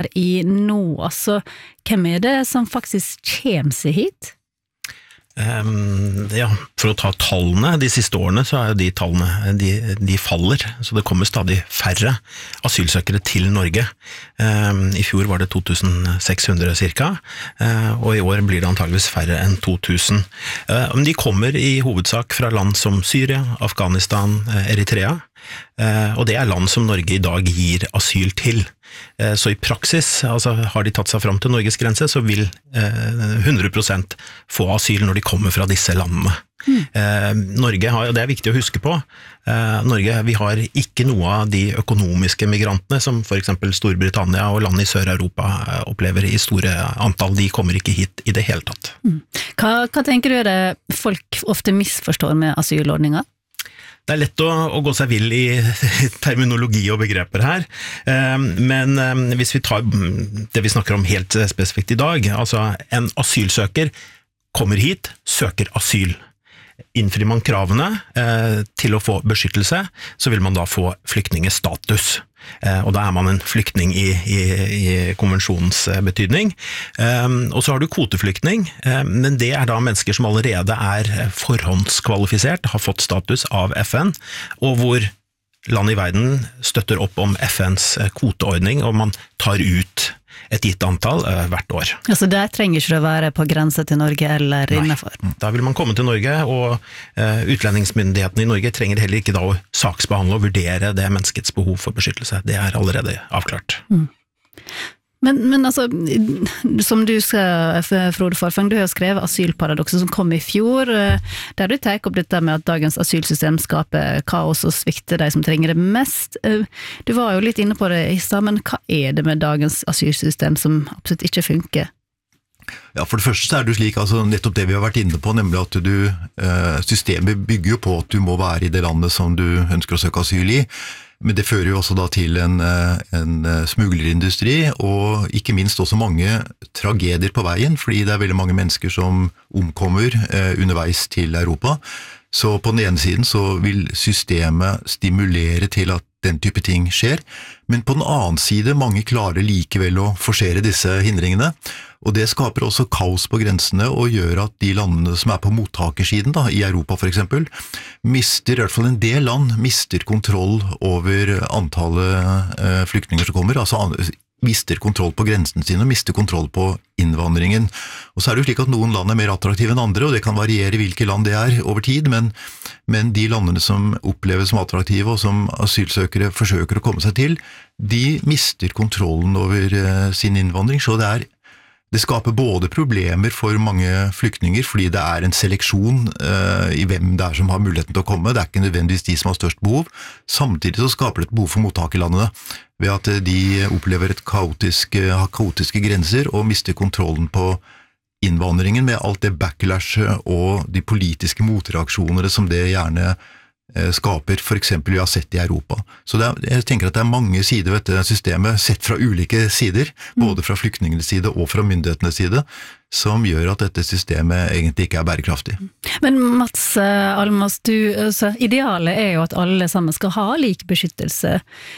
i nå, altså, hvem det som faktisk kommer seg hit? Ja, for å ta tallene, de siste årene så jo de tallene, de faller, så det kommer stadig færre asylsøkere til Norge. I fjor var det 2600 cirka, og i år blir det antageligvis færre enn 2000. De kommer i hovedsak fra land som Syria, Afghanistan, Eritrea, og det land som Norge i dag gir asyl til. Så i praksis, altså har de tatt seg fram til Norges grense, så vil 100% få asyl når de kommer fra disse landene. Norge har, og det viktig å huske på, Norge, vi har ikke noe av de økonomiske migrantene som for eksempel Storbritannia og land i Sør-Europa opplever i store antall, de kommer ikke hit i det hele tatt. Hva tenker du det folk ofte misforstår med asylordninger? Det lett å gå seg vill i terminologi og begreper her, men hvis vi tar det vi snakker om helt spesifikt i dag, altså en asylsøker kommer hit, søker asyl. Innfrir man kravene til å få beskyttelse, så vil man da få flyktningestatus. Og da man en flyktning i konvensjonens betydning. Og så har du kvoteflyktning, men det da mennesker som allerede forhåndskvalifisert, har fått status av FN, og hvor land i verden støtter opp om FNs kvoteordning, og man tar ut et gitt antall hvert år. Altså der trenger ikke det å være på grense til Norge eller innenfor? Da vil man komme til Norge, og utlendingsmyndighetene i Norge trenger heller ikke da å saksbehandle og vurdere det menneskets behov for beskyttelse. Det allerede avklart. Men altså, som du skal, Frode Forfang, du har jo skrevet Asylparadokset som kom i fjor, der du tar opp dette med at dagens asylsystem skaper kaos og svikter de som trenger det mest. Du var jo litt inne på det i stad, men hva det med dagens asylsystem som absolutt ikke funker? Ja, for det første så det jo slik, altså nettopp det vi har vært inne på, nemlig at systemet bygger jo på at du må være i det landet som du ønsker å søke asyl i, men det fører jo også da til en smuglerindustri, og ikke minst også mange tragedier på veien, fordi det veldig mange mennesker som omkommer underveis til Europa. Så på den ene siden så vil systemet stimulere til at den type ting skjer, men på den annen side mange klarer likevel å forsere disse hindringene, og det skaper også kaos på grensene og gjør at de landene som på mottakersiden da, i Europa for eksempel, mister, i hvert fall en del land, mister kontroll over antallet flyktninger som kommer, altså mister kontroll på grensene sine og mister kontroll på innvandringen. Og så det jo slik at noen land mer attraktive enn andre, og det kan variere hvilke land det over tid, men de landene som oppleves som attraktive og som asylsøkere forsøker å komme seg til, de mister kontrollen over sin innvandring, så det skaper både problemer for mange flyktninger, fordi det en seleksjon i hvem det som har muligheten til å komme, det ikke nødvendigvis de som har størst behov, samtidig så skaper det et behov for mottakerlandene, ved at de opplever har kaotiske grenser og mister kontrollen på innvandringen med alt det backlashet og de politiske motreaksjonene som det gjerne skaper, for eksempel vi har sett i Europa. Så jeg tenker at det mange sider ved dette systemet, sett fra ulike sider, både fra flyktningenes side og fra myndighetenes side, som gjør at dette systemet egentlig ikke bærekraftig. Men Mats Almås, idealet jo at alle sammen skal ha lik beskyttelse.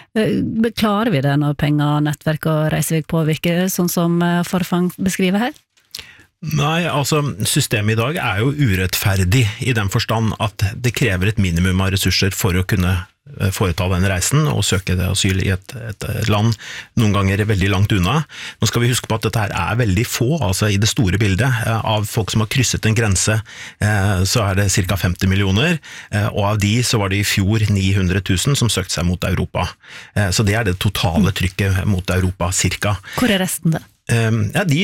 Klarer vi det når penger, nettverk og reisevei påvirker, sånn som Forfang beskriver her? Nei, altså systemet i dag jo urettferdig i den forstand at det krever et minimum av ressurser for å kunne foreta den reisen og søke det asyl i et land noen ganger veldig langt unna. Nå skal vi huske på at dette her veldig få, altså i det store bildet av folk som har krysset en grense, så det cirka 50 millioner, og av de så var det i fjor 900 000 som søkte seg mot Europa. Så det det totale trykket mot Europa, cirka. Hvor resten det? Ja, de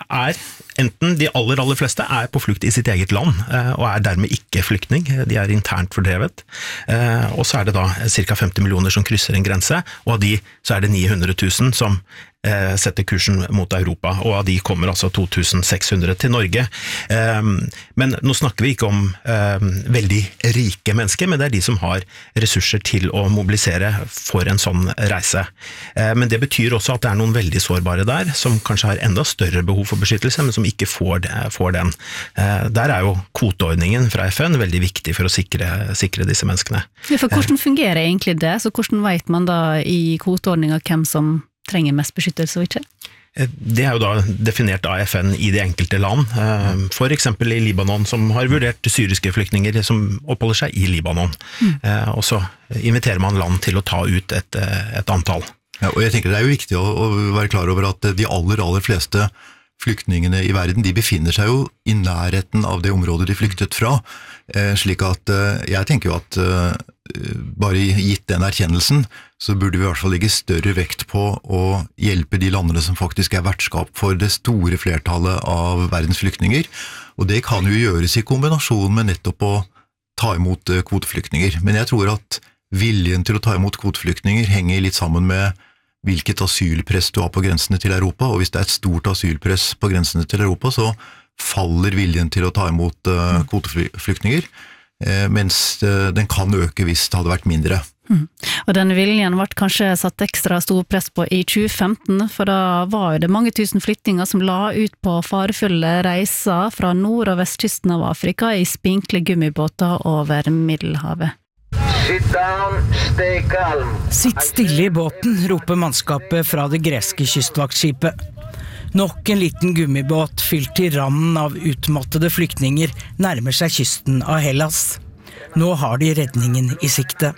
enten de aller fleste på flukt i sitt eget land, og dermed ikke flyktning, de internt fordrevet, og så det da cirka 50 millioner som krysser en grense, og av de så det 900 000 som setter kursen mot Europa, og av de kommer altså 2600 til Norge. Men nå snakker vi ikke om veldig rike mennesker, men det de som har ressurser til å mobilisere for en sånn reise. Men det betyr også at det noen veldig sårbare der, som kanskje har enda større behov for beskyttelse, men som ikke får den. Der jo kvoteordningen fra FN veldig viktig for å sikre disse menneskene. Ja, for hvordan fungerer egentlig det? Så hvordan vet man da i kvoteordningen hvem som trenger mest beskyttelse og ikke? Det jo da definert av FN i de enkelte land, for eksempel i Libanon, som har vurdert syriske flyktninger som oppholder seg i Libanon. Og så inviterer man land til å ta ut et antall. Ja, og jeg tenker det jo viktig å være klar over at de aller fleste flyktningene i verden, de befinner seg jo i nærheten av det området de flyktet fra, slik at jeg tenker jo at bare gitt den erkjennelsen, så burde vi i hvert fall legge større vekt på å hjelpe de landene som faktisk vertskap for det store flertallet av verdens flyktninger, og det kan jo gjøres i kombinasjon med nettopp å ta imot kvoteflyktninger. Men jeg tror at viljen til å ta imot kvoteflyktninger henger litt sammen med hvilket asylpress du har på grensene til Europa, og hvis det et stort asylpress på grensene til Europa, så faller viljen til å ta imot kvoteflyktninger, mens den kan øke hvis det hadde vært mindre. Og denne viljen ble kanskje satt ekstra stor press på i 2015, for da var jo det mange tusen flyktninger som la ut på farefulle reiser fra nord- og vestkysten av Afrika i spinkle gummibåter over Middelhavet. Sit down, stay calm. Sitt stille i båten, roper mannskapet fra det greske kystvaktskipet. Nok en liten gummibåt fylt til randen av utmattede flyktninger nærmer seg kysten av Hellas. Nå har de redningen i sikte.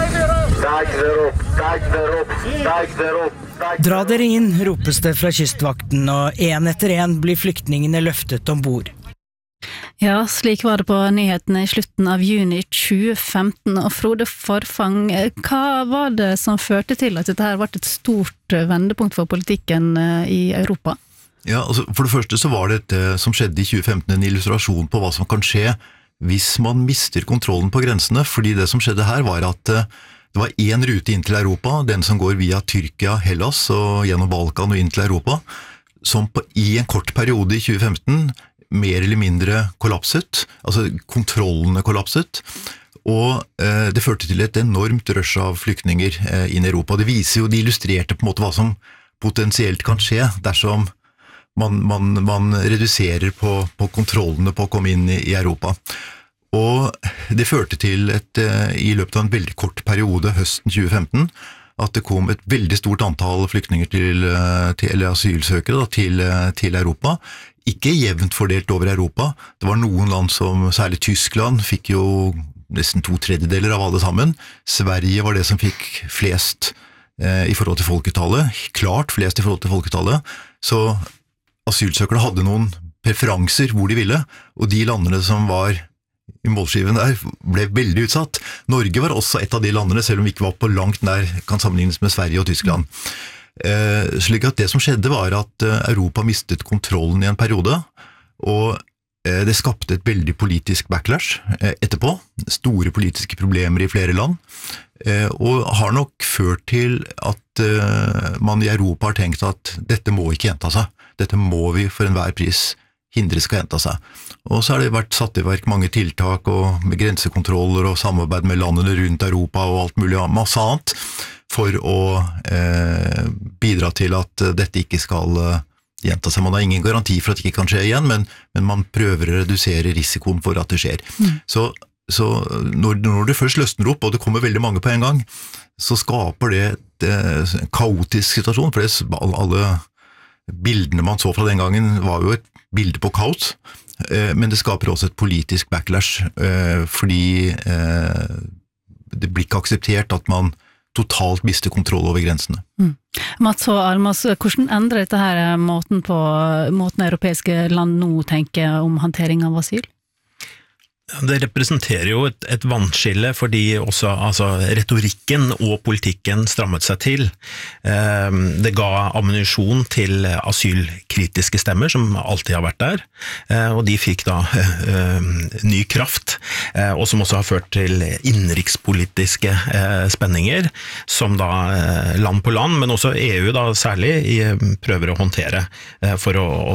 Dra dere inn, ropes det fra kystvakten, og en etter en blir flyktningene løftet ombord. Ja, slik var det på nyhetene i slutten av juni 2015, og Frode Forfang, hva var det som førte til at dette her ble et stort vendepunkt for politikken i Europa? Ja, altså for det første så var det som skjedde i 2015 en illustrasjon på hva som kan skje hvis man mister kontrollen på grensene, fordi det som skjedde her var at det var en rute inn til Europa, den som går via Tyrkia, Hellas og gjennom Balkan og inn til Europa, som i en kort periode i 2015 mer eller mindre kollapset, altså kontrollene kollapset, og det førte til et enormt rush av flyktninger inn i Europa. Det illustrerte på en måte hva som potensielt kan skje dersom man reduserer på kontrollene på å komme inn i Europa. Og det førte til i løpet av en veldig kort periode, høsten 2015, at det kom et veldig stort antall flyktninger eller asylsøkere til Europa. Ikke jevnt fordelt over Europa. Det var noen land som, særlig Tyskland, fikk jo nesten 2/3 av alle sammen. Sverige var det som fikk flest i forhold til folketallet, klart flest i forhold til folketallet. Så asylsøkere hadde noen preferanser hvor de ville, og de landene som var i målskiven der ble veldig utsatt. Norge var også et av de landene, selv om vi ikke var på langt nær, kan sammenlignes med Sverige og Tyskland. Slik at det som skjedde var at Europa mistet kontrollen i en periode, og det skapte et veldig politisk backlash etterpå, store politiske problemer i flere land, og har nok ført til at man i Europa har tenkt at dette må ikke gjenta seg, dette må vi for enhver pris hindre skal gjenta seg. Og så har det vært satt i verk mange tiltak og med grensekontroller og samarbeid med landene rundt Europa og alt mulig masse annet for å bidra til at dette ikke skal gjenta seg. Man har ingen garanti for at det ikke kan skje igjen, men man prøver å redusere risikoen for at det skjer. Så når det først løsner opp, og det kommer veldig mange på en gang, så skaper det en kaotisk situasjon, for alle bildene man så fra den gangen var jo et bilde på kaos, men det skaper også et politisk backlash, fordi det blir ikke akseptert at man totalt mister kontroll over grensene. Mats og Almas, hvordan endrer dette her måten europeiske land nå tenker om håndtering av asyl? Det representerer jo et vannskille fordi også retorikken og politikken strammet seg til. Det ga ammunisjon til asylkritiske stemmer som alltid har vært der, og de fikk da ny kraft, og som også har ført til innenrikspolitiske spenninger, som da land på land, men også EU da særlig prøver å håndtere for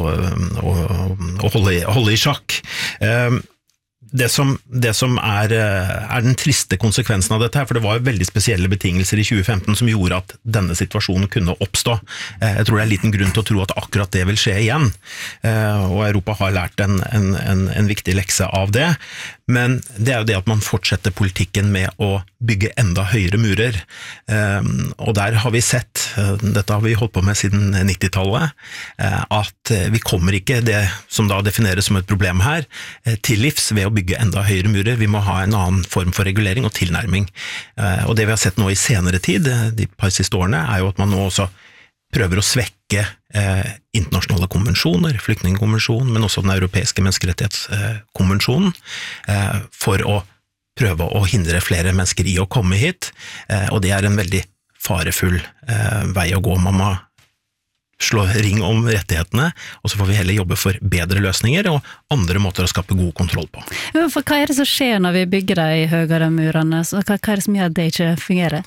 å holde i sjakk. Det som den triste konsekvensen av dette her, for det var jo veldig spesielle betingelser i 2015 som gjorde at denne situasjonen kunne oppstå. Jeg tror det er liten grunn til å tro at akkurat det vil skje igjen, og Europa har lært en viktig lekse av det. Men det jo det at man fortsetter politikken med å bygge enda høyere murer. Og der har vi sett, dette har vi holdt på med siden 90-tallet, at vi kommer ikke det som da defineres som et problem her, til livs ved å bygge enda høyere murer. Vi må ha en annen form for regulering og tilnærming. Og det vi har sett nå i senere tid, de par siste årene, jo at man nå også prøver å svekke internasjonale konvensjoner, flyktningkonvensjonen, men også den europeiske menneskerettighetskonvensjonen, for å prøve å hindre flere mennesker i å komme hit, og det en veldig farefull vei å gå. Man må slå ring om rettighetene, og så får vi heller jobbe for bedre løsninger og andre måter å skape god kontroll på. For hva det som skjer når vi bygger de høyere murene? Hva det som gjør at det ikke fungerer?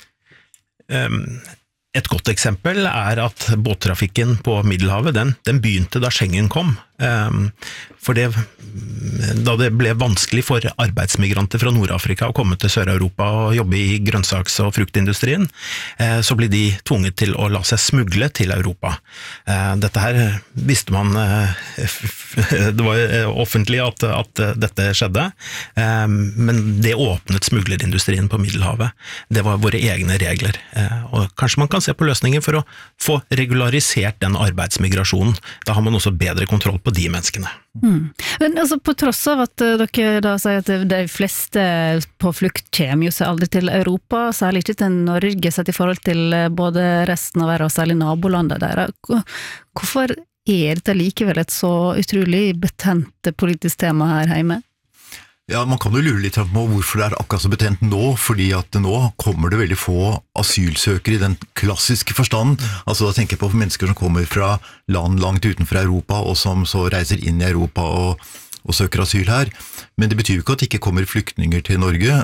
Et godt eksempel at båttrafikken på Middelhavet, den begynte da Schengen kom. For da det ble vanskelig for arbeidsmigranter fra Nord-Afrika å komme til Sør-Europa og jobbe i grønnsaks- og fruktindustrien, så ble de tvunget til å la seg smugle til Europa. Dette her visste man, det var offentlig at dette skjedde, men det åpnet smuglerindustrien på Middelhavet. Det var våre egne regler, og kanskje man kan se på løsninger for å få regularisert den arbeidsmigrasjonen. Da har man også bedre kontroll på de menneskene. Men altså, på tross av at dere da sier at de fleste på flukt kommer jo seg aldri til Europa, særlig ikke til Norge sett i forhold til både resten av verden og særlig nabolandet der. Hvorfor dette likevel et så utrolig betent politisk tema her hjemme? Ja, man kan jo lure litt på hvorfor det akkurat så betent nå, fordi at nå kommer det veldig få asylsøkere i den klassiske forstand. Altså da tenker jeg på mennesker som kommer fra land langt utenfor Europa, og som så reiser inn i Europa og søker asyl her. Men det betyr jo ikke at det ikke kommer flyktninger til Norge.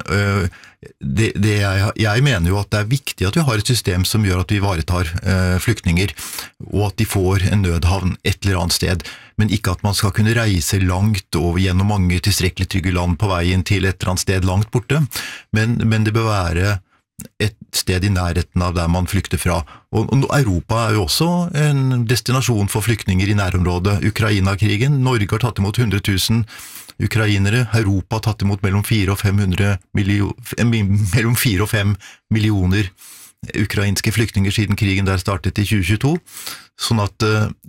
Jeg mener jo at det viktig at vi har et system som gjør at vi ivaretar flyktninger, og at de får en nødhavn et eller annet sted, men ikke at man skal kunne reise langt over gjennom mange tilstrekkelig trygge land på veien til et eller annet sted langt borte, men det bør være et sted i nærheten av der man flykter fra. Og Europa jo også en destinasjon for flyktninger i nærområdet. Ukraina-krigen, Norge har tatt imot 100 000 ukrainere, Europa har tatt imot mellom 4 og 5 millioner ukrainske flyktninger siden krigen der startet i 2022. Sånn at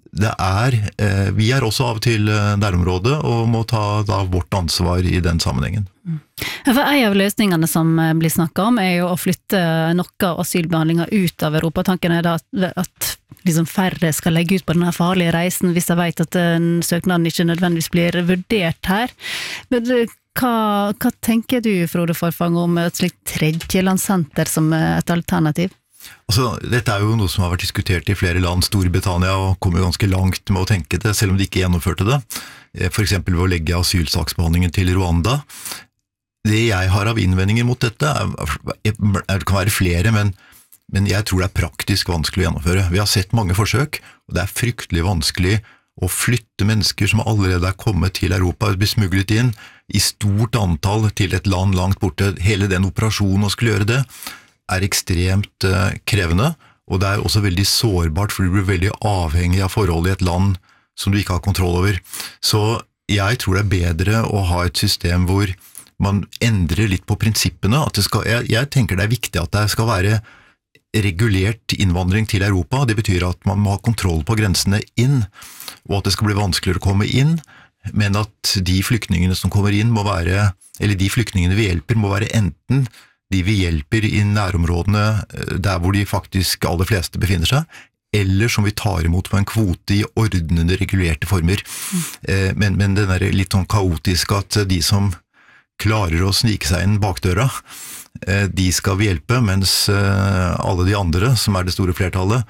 vi også av og til nærområdet og må ta da vårt ansvar i den sammenhengen. For en av løsningene som blir snakket om jo å flytte noe av asylbehandlingen ut av Europa. Tanken da at liksom færre skal legge ut på denne farlige reisen hvis de vet at søknaden ikke nødvendigvis blir vurdert her. Men hva tenker du, Frode Forfang, om et slikt tredjelandssenter som et alternativ? Altså, dette jo noe som har vært diskutert i flere land. Storbritannia og kommer ganske langt med å tenke det, selv om de ikke gjennomførte det. For eksempel ved å legge asylsaksbehandlingen til Rwanda. Det jeg har av innvendinger mot dette, det kan være flere, men jeg tror det praktisk vanskelig å gjennomføre. Vi har sett mange forsøk, og det fryktelig vanskelig å flytte mennesker som allerede kommet til Europa, blir smuglet inn i stort antall til et land langt borte. Hele den operasjonen å skulle gjøre det, ekstremt krevende, og det også veldig sårbart, for du blir veldig avhengig av forholdet i et land som du ikke har kontroll over. Så jeg tror det bedre å ha et system hvor man endrer litt på prinsippene. Jeg tenker det viktig at det skal være regulert innvandring til Europa. Det betyr at man må ha kontroll på grensene inn, og at det skal bli vanskeligere å komme inn, men at de flyktningene som kommer inn må være, eller de flyktningene vi hjelper må være enten de vi hjelper i nærområdene der hvor de faktisk aller fleste befinner seg, eller som vi tar imot på en kvote i ordnende, regulerte former. Men den litt sånn kaotiske at de som klarer å snike seg inn bakdøra, de skal vi hjelpe, mens alle de andre, som det store flertallet,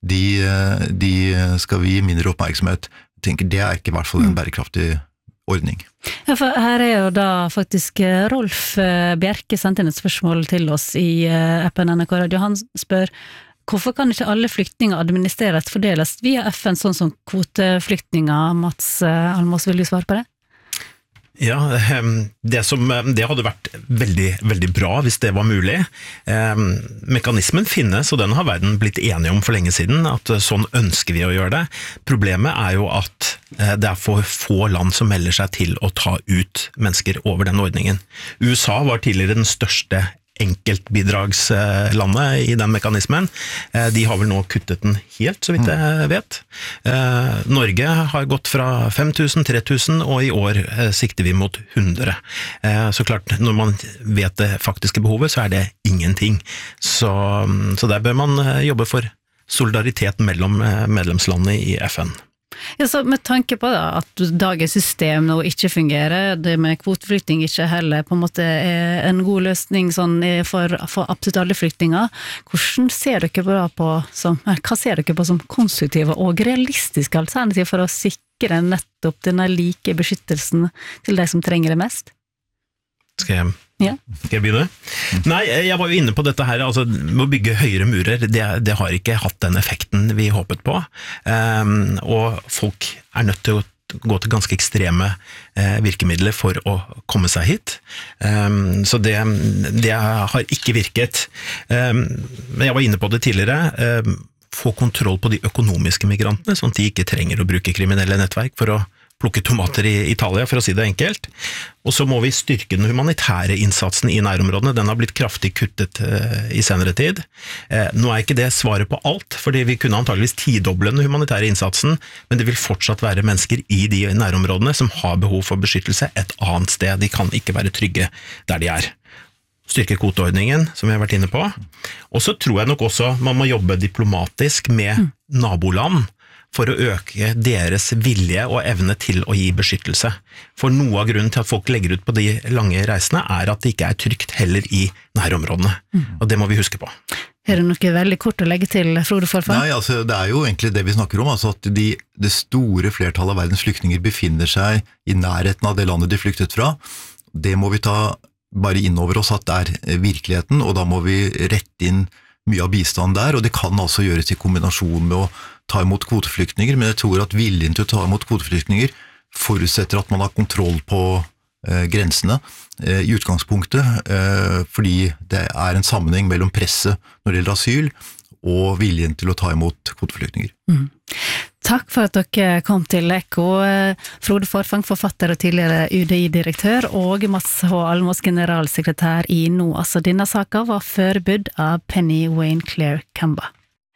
de skal vi gi mindre oppmerksomhet. Jeg tenker det ikke i hvert fall en bærekraftig ordning. Ja, for her jo da faktisk Rolf Bjerke sendt inn et spørsmål til oss i appen NRK Radio. Han spør, hvorfor kan ikke alle flyktninger administreres fordeles via FN, sånn som kvoteflyktninger? Mats Almås, vil du svare på det? Ja, det hadde vært veldig, veldig bra hvis det var mulig. Mekanismen finnes, og den har verden blitt enige om for lenge siden, at sånn ønsker vi å gjøre det. Problemet er jo at det er for få land som melder seg til å ta ut mennesker over den ordningen. USA var tidligere den største enkeltbidragslandet i den mekanismen. De har vel nå kuttet den helt, så vidt jeg vet. Norge har gått fra 5000, 3000, og i år sikter vi mot 100. Så klart, når man vet det faktiske behovet, så er det ingenting. Så der bør man jobbe for solidaritet mellom medlemslandene i FN. Ja, så med tanke på da, at dagens system nå ikke fungerer, det med kvoteflyktning ikke heller på en måte er en god løsning sånn for absolutt alle flyktninger, hva ser dere på som konstruktive og realistiske alternativ for å sikre nettopp denne like beskyttelsen til de som trenger det mest? Skal jeg begynne? Nei, jeg var jo inne på dette her, altså å bygge høyere murer, det har ikke hatt den effekten vi håpet på, og folk er nødt til å gå til ganske ekstreme virkemidler for å komme seg hit, så det har ikke virket. Men jeg var inne på det tidligere, få kontroll på de økonomiske migrantene, sånn at de ikke trenger å bruke kriminelle nettverk for å plukke tomater i Italia, for å si det enkelt. Og så må vi styrke den humanitære innsatsen i nærområdene. Den har blitt kraftig kuttet i senere tid. Nå er ikke det svaret på alt, fordi vi kunne antageligvis tidoble den humanitære innsatsen, men det vil fortsatt være mennesker i de nærområdene som har behov for beskyttelse et annet sted. De kan ikke være trygge der de er. Styrke kvoteordningen, som vi har vært inne på. Og så tror jeg nok også man må jobbe diplomatisk med naboland, for å øke deres vilje og evne til å gi beskyttelse. For noe av grunnen til at folk legger ut på de lange reisene er at det ikke er trygt heller i nærområdene. Og det må vi huske på. Er det noe veldig kort å legge til, Frode Forfang? Nei, altså det er jo egentlig det vi snakker om, altså at det store flertallet av verdens flyktninger befinner seg i nærheten av det landet de flyktet fra. Det må vi ta bare inn over oss at det er virkeligheten, og da må vi rette inn mye av bistand der, og det kan altså gjøres i kombinasjon med å ta imot kvoteflyktninger, men jeg tror at viljen til å ta imot kvoteflyktninger forutsetter at man har kontroll på grensene i utgangspunktet, fordi det er en sammenheng mellom presset når det gjelder asyl og viljen til å ta imot kvoteflyktninger. Takk for at dere kom til Ekko, Frode Forfang, forfatter og tidligere UDI-direktør, og Mats H. Almås, generalsekretær i NOAS. Denne saken var forbudt av Penny Wayne Claire Kamba.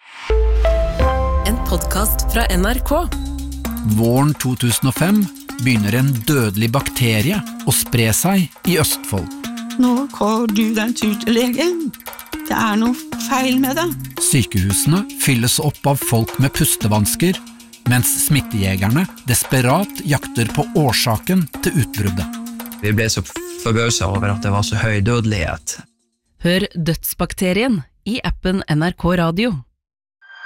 En podcast fra NRK. Våren 2005 begynner en dødelig bakterie å spre seg i Østfold. Nå går du den tur til legen. Det er noe feil med det. Sykehusene fylles opp av folk med pustevansker, mens smittejegerne desperat jakter på årsaken til utbruddet. Vi ble så forbauset over at det var så høy dødelighet. Hør Dødsbakterien i appen NRK Radio.